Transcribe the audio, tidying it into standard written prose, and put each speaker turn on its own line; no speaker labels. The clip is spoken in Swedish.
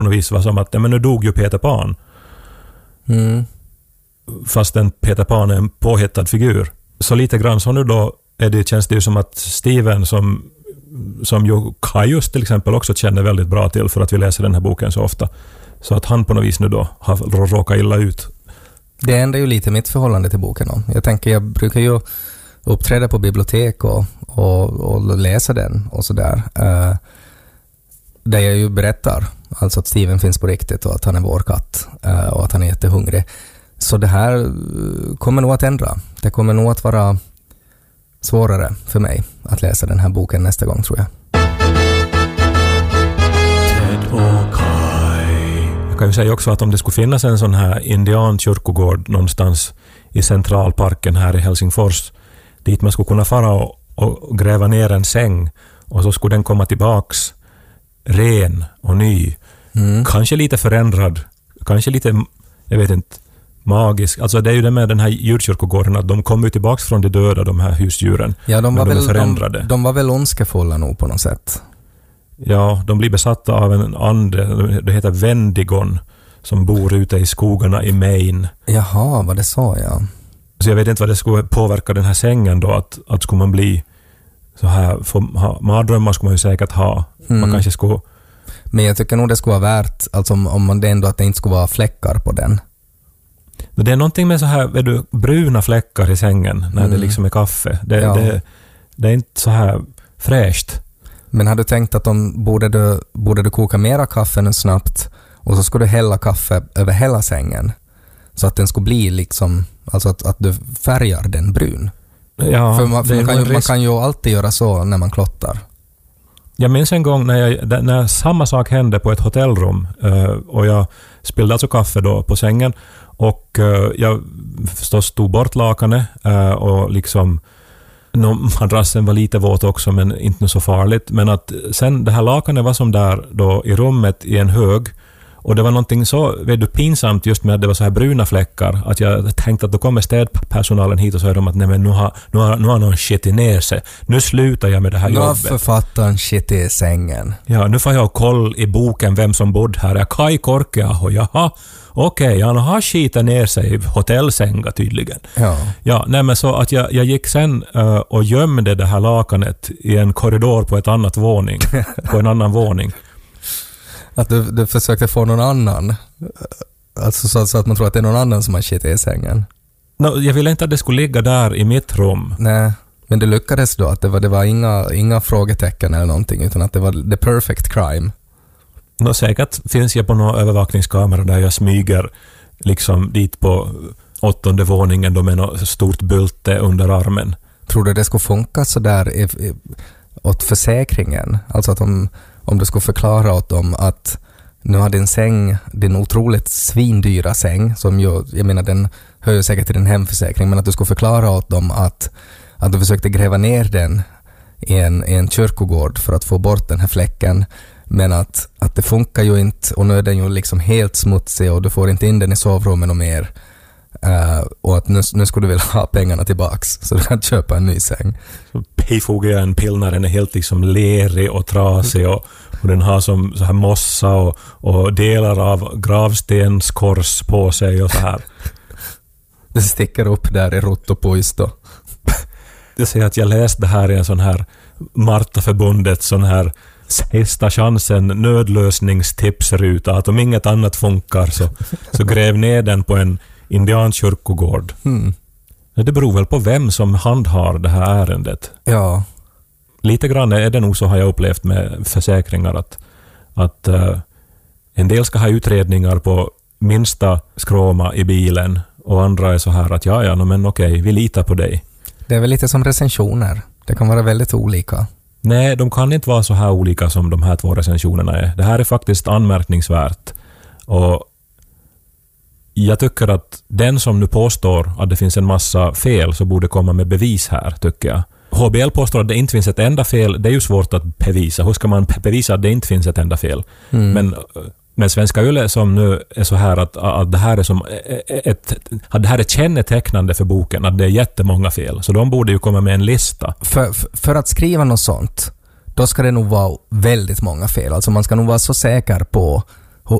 något vis var som att men nu dog ju Peter Pan. Fastän Peter Pan är en påhittad figur. Så lite grann så nu då känns det ju som att Steven som ju Kajus till exempel också känner väldigt bra till för att vi läser den här boken så ofta. Så att han på något vis nu då har råkat illa ut.
Det ändrar ju lite mitt förhållande till boken då. Jag brukar ju uppträda på bibliotek och läsa den och sådär. Där jag ju berättar alltså att Steven finns på riktigt och att han är vår katt och att han är jättehungrig. Så det här kommer nog att ändra. Det kommer nog att vara svårare för mig att läsa den här boken nästa gång, tror jag.
Jag kan ju säga också att om det skulle finnas en sån här indiankyrkogård någonstans i centralparken här i Helsingfors dit man skulle kunna fara och gräva ner en säng och så skulle den komma tillbaks ren och ny. Kanske lite förändrad, kanske lite, jag vet inte, magisk. Alltså det är ju det med den här djurkyrkogården att de kommer tillbaks från de döda, de här husdjuren.
Ja, de
är förändrade.
De var väl ondskefulla nog på något sätt.
Ja, de blir besatta av en ande, det heter Wendigon, som bor ute i skogarna i Maine.
Jaha, vad det sa jag.
Så jag vet inte vad det skulle påverka den här sängen då, att skulle man bli så här, mardrömmar skulle man ju säkert ha. Man kanske skulle...
Men jag tycker nog det skulle vara värt, alltså om man det ändå att det inte skulle vara fläckar på den.
Det är någonting med så här bruna fläckar i sängen när det liksom är kaffe. Det är inte så här fräscht.
Men har du tänkt att borde du koka mera kaffe nu snabbt och så skulle du hälla kaffe över hela sängen så att den skulle bli liksom, alltså att du färgar den brun?
Ja,
för man kan ju alltid göra så när man klottar.
Jag minns en gång när samma sak hände på ett hotellrum och jag spillde alltså kaffe då på sängen och jag förstås tog bort lakanet och liksom madrassen var lite våt också men inte så farligt, men att sen det här lakanet var som där då i rummet i en hög och det var någonting så pinsamt just med att det var så här bruna fläckar att jag tänkte att då kommer städpersonalen hit och säger de att nej men nu har någon shit i ner sig. Nu slutar jag med det här jobbet.
Nu har författaren shit i sängen.
Ja, nu får jag koll i boken vem som bodde här. Jag Kai Korkeaho, jaha. Okej, han har skitat ner sig i hotellsänga tydligen. Ja, nej men så att jag gick sen och gömde det här lakanet i en korridor på på en annan våning.
Att du försökte få någon annan, alltså så att man tror att det är någon annan som har skitit i sängen.
Jag ville inte att det skulle ligga där i mitt rum.
Nej, men det lyckades då att det var inga frågetecken eller någonting utan att det var the perfect crime.
Säkert finns jag på någon övervakningskamera där jag smyger liksom dit på 8:e våningen då med något stort bulte under armen.
Tror du det skulle funka så där åt försäkringen? Alltså att om du skulle förklara åt dem att nu har din otroligt svindyra säng som ju, jag menar den hör ju säkert till din hemförsäkring, men att du skulle förklara åt dem att du försökte gräva ner den i en kyrkogård för att få bort den här fläcken, men att det funkar ju inte och nu är den ju liksom helt smutsig och du får inte in den i sovrummet och mer och att nu skulle du vilja ha pengarna tillbaks så du kan köpa en ny säng.
Så bifogar jag en pillnare, den är helt liksom lerig och trasig och den har som så här mossa och delar av gravstenskors på sig och så här.
Det sticker upp där i Rottopuisto.
Jag säger att jag läste det här i en sån här Martaförbundet sån här sista chansen nödlösningstipsruta att om inget annat funkar så gräv ner den på en indiankyrkogård. Det beror väl på vem som handhar det här ärendet.
Ja.
Lite grann är det nog så har jag upplevt med försäkringar att en del ska ha utredningar på minsta skråma i bilen och andra är så här att men okej, vi litar på dig.
Det är väl lite som recensioner. Det kan vara väldigt olika.
Nej, de kan inte vara så här olika som de här 2 recensionerna är. Det här är faktiskt anmärkningsvärt. Och jag tycker att den som nu påstår att det finns en massa fel så borde komma med bevis här, tycker jag. HBL påstår att det inte finns ett enda fel. Det är ju svårt att bevisa. Hur ska man bevisa att det inte finns ett enda fel? Men Svenska Yle som nu är så här att det här är som att det här är kännetecknande för boken, att det är jättemånga fel. Så de borde ju komma med en lista.
För att skriva något sånt, då ska det nog vara väldigt många fel. Alltså man ska nog vara så säker på